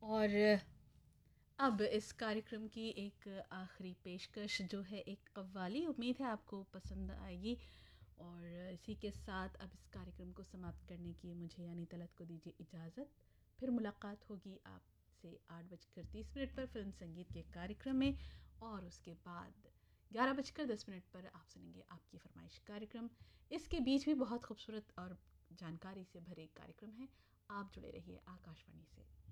और अब इस कार्यक्रम की एक आखिरी पेशकश जो है एक कव्वाली, उम्मीद है आपको पसंद आएगी। और इसी के साथ अब इस कार्यक्रम को समाप्त करने की मुझे यानी तलत को दीजिए इजाज़त। फिर मुलाकात होगी आपसे 8:30 पर फिल्म संगीत के कार्यक्रम में, और उसके बाद 11:10 पर आप सुनेंगे आपकी फरमाइश कार्यक्रम। इसके बीच भी बहुत खूबसूरत और जानकारी से भरे कार्यक्रम हैं। आप जुड़े रहिए आकाशवाणी से।